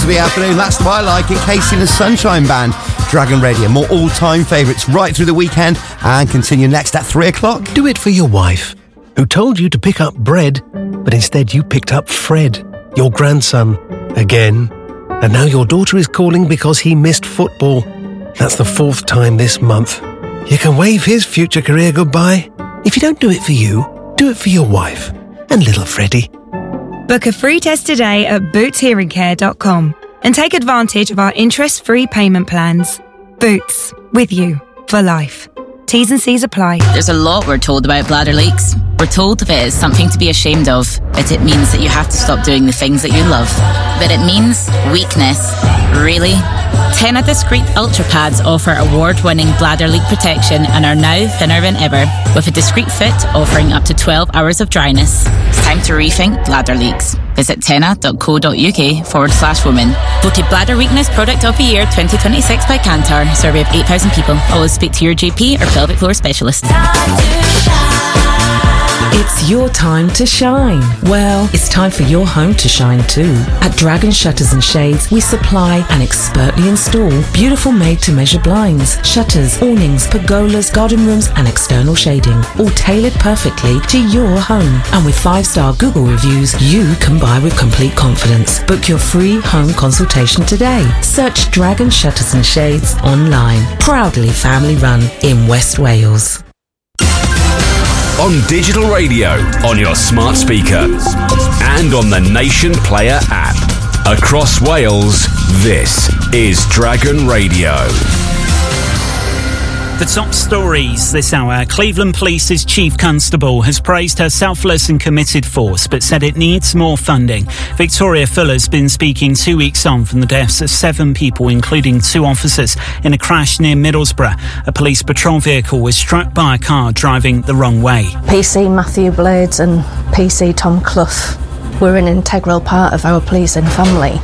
of the afternoon. That's what I like it. Casey and the Sunshine Band, Dragon Radio. More all-time favourites right through the weekend and continue next at 3 o'clock. Do it for your wife, who told you to pick up bread, but instead you picked up Fred, your grandson, again. And now your daughter is calling because he missed football. That's the 4th time this month. You can wave his future career goodbye. If you don't do it for you, do it for your wife and little Freddie. Book a free test today at bootshearingcare.com and take advantage of our interest-free payment plans. Boots, with you for life. T's and C's apply. There's a lot we're told about bladder leaks. We're told of it as something to be ashamed of, but it means that you have to stop doing the things that you love. But it means weakness. Really? Tena Discreet Ultra Pads offer award-winning bladder leak protection and are now thinner than ever, with a discreet fit offering up to 12 hours of dryness. It's time to rethink bladder leaks. Visit tena.co.uk/women. Voted Bladder Weakness Product of the Year 2026 by Kantar. Survey of 8,000 people. Always speak to your GP or pelvic floor specialist. It's your time to shine. Well, it's time for your home to shine too. At Dragon Shutters and Shades, we supply and expertly install beautiful made-to-measure blinds, shutters, awnings, pergolas, garden rooms and external shading, all tailored perfectly to your home. And with 5-star Google reviews, you can buy with complete confidence. Book your free home consultation today. Search Dragon Shutters and Shades online. Proudly family run in West Wales. On digital radio, on your smart speaker, and on the Nation Player app. Across Wales, this is Dragon Radio. The top stories this hour. Cleveland Police's Chief Constable has praised her selfless and committed force, but said it needs more funding. Victoria Fuller's been speaking 2 weeks on from the deaths of 7 people, including 2 officers, in a crash near Middlesbrough. A police patrol vehicle was struck by a car driving the wrong way. PC Matthew Blades and PC Tom Clough were an integral part of our policing family.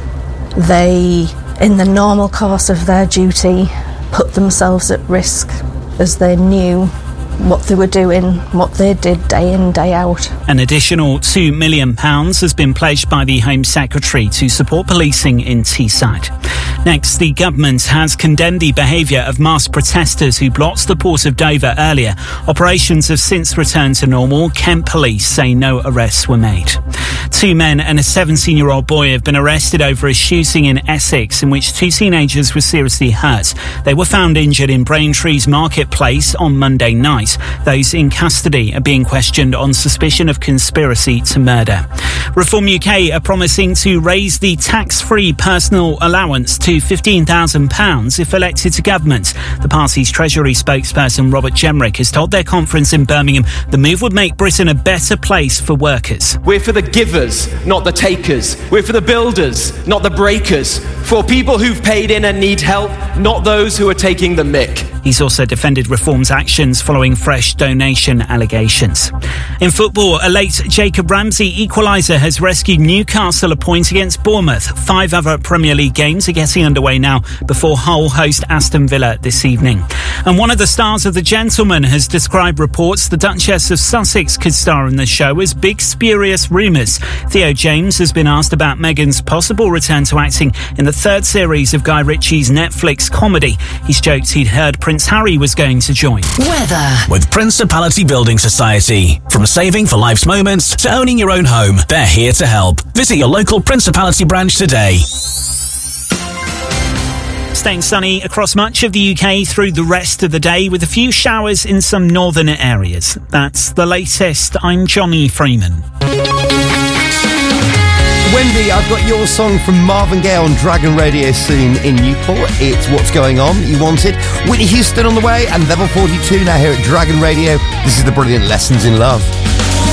They, in the normal course of their duty, put themselves at risk as they knew what they were doing, what they did day in, day out. An additional £2 million has been pledged by the Home Secretary to support policing in Teesside. Next, the government has condemned the behaviour of masked protesters who blocked the port of Dover earlier. Operations have since returned to normal. Kent police say no arrests were made. 2 men and a 17-year-old boy have been arrested over a shooting in Essex in which 2 teenagers were seriously hurt. They were found injured in Braintree's Marketplace on Monday night. Those in custody are being questioned on suspicion of conspiracy to murder. Reform UK are promising to raise the tax-free personal allowance to £15,000 if elected to government. The party's Treasury spokesperson Robert Jenrick has told their conference in Birmingham the move would make Britain a better place for workers. We're for the givers, not the takers. We're for the builders, not the breakers. For people who've paid in and need help, not those who are taking the mick. He's also defended Reform's actions following fresh donation allegations. In football, a late Jacob Ramsey equaliser has rescued Newcastle a point against Bournemouth. 5 other Premier League games are getting underway now before Hull host Aston Villa this evening. And one of the stars of The Gentleman has described reports the Duchess of Sussex could star in the show as big spurious rumours. Theo James has been asked about Meghan's possible return to acting in the 3rd series of Guy Ritchie's Netflix comedy. He's joked he'd heard Prince Harry was going to join. Weather with Principality Building Society. From saving for life's moments to owning your own home, they're here to help. Visit your local Principality branch today. Staying sunny across much of the UK through the rest of the day with a few showers in some northern areas. That's the latest. I'm Johnny Freeman. Wendy, I've got your song from Marvin Gaye on Dragon Radio soon in Newport. It's What's Going On You Wanted. Whitney Houston on the way and Level 42 now here at Dragon Radio. This is the brilliant Lessons in Love.